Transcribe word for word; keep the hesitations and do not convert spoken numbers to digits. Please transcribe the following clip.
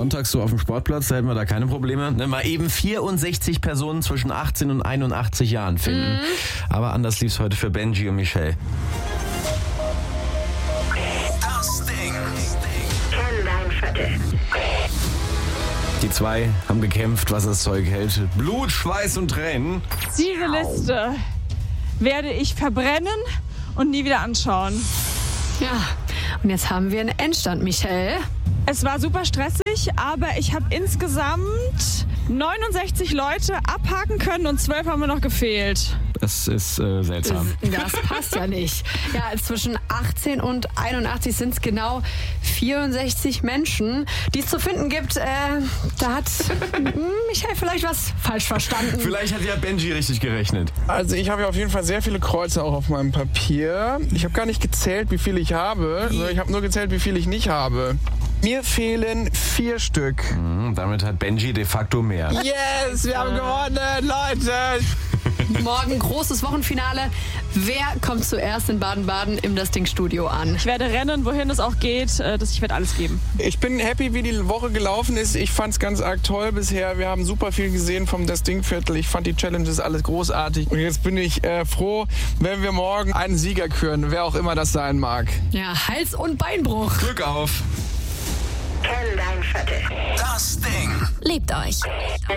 sonntags so auf dem Sportplatz, da hätten wir da keine Probleme. Ne, mal eben vierundsechzig Personen zwischen achtzehn und einundachtzig Jahren finden. Mhm. Aber anders lief's heute für Benji und Michelle. Das Ding. Kenn dein Viertel. Die zwei haben gekämpft, was das Zeug hält. Blut, Schweiß und Tränen. Diese Liste werde ich verbrennen und nie wieder anschauen. Ja, und jetzt haben wir einen Endstand, Michelle. Es war super stressig, aber ich habe insgesamt neunundsechzig Leute abhaken können und zwölf haben mir noch gefehlt. Das ist äh, seltsam. Das passt ja nicht. Ja, zwischen achtzehn und einundachtzig sind es genau vierundsechzig Menschen, die es zu finden gibt. Äh, da hat Michael vielleicht was falsch verstanden. Vielleicht hat ja Benji richtig gerechnet. Also ich habe ja auf jeden Fall sehr viele Kreuze auch auf meinem Papier. Ich habe gar nicht gezählt, wie viele ich habe, sondern ich habe nur gezählt, wie viele ich nicht habe. Mir fehlen vier Stück. Mhm, damit hat Benji de facto mehr. Yes, wir haben gewonnen, Leute! Morgen großes Wochenfinale. Wer kommt zuerst in Baden-Baden im Das Ding Studio an? Ich werde rennen, wohin es auch geht. Ich werde alles geben. Ich bin happy, wie die Woche gelaufen ist. Ich fand es ganz arg toll bisher. Wir haben super viel gesehen vom Das Ding Viertel. Ich fand die Challenges alles großartig. Und jetzt bin ich äh, froh, wenn wir morgen einen Sieger küren, wer auch immer das sein mag. Ja, Hals- und Beinbruch. Glück auf! Kenn dein Viertel. Das Ding. Liebt euch.